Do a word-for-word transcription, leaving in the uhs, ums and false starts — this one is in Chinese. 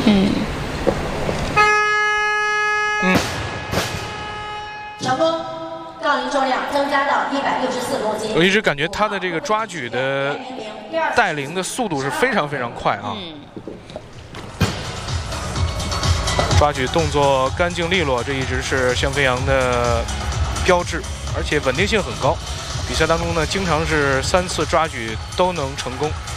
嗯。 嗯。 成功，杠铃重量增加到一百六十四公斤。 我一直感觉他的这个抓举的带领的速度是非常非常快啊。 嗯。 抓举动作干净利落，这一直是向飞扬的标志，而且稳定性很高。比赛当中呢，经常是三次抓举都能成功。